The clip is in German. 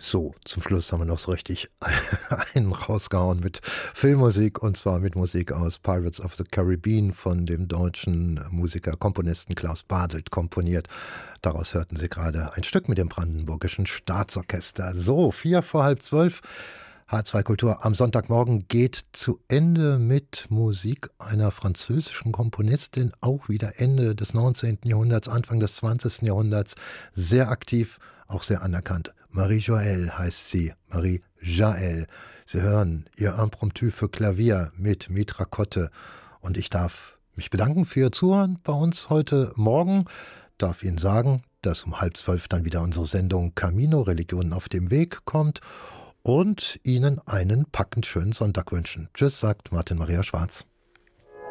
So, zum Schluss haben wir noch so richtig einen rausgehauen mit Filmmusik, und zwar mit Musik aus Pirates of the Caribbean von dem deutschen Musiker, Komponisten Klaus Badelt komponiert. Daraus hörten Sie gerade ein Stück mit dem Brandenburgischen Staatsorchester. So, 11:45. H2 Kultur am Sonntagmorgen geht zu Ende mit Musik einer französischen Komponistin, auch wieder Ende des 19. Jahrhunderts, Anfang des 20. Jahrhunderts, sehr aktiv, auch sehr anerkannt. Marie Joël heißt sie, Marie Jaël. Sie hören ihr Impromptu für Klavier mit Mitra Kotte, und ich darf mich bedanken für Ihr Zuhören bei uns heute Morgen. Darf Ihnen sagen, dass um 11:30 dann wieder unsere Sendung Camino, Religionen auf dem Weg kommt, und Ihnen einen packend schönen Sonntag wünschen. Tschüss, sagt Martin Maria Schwarz.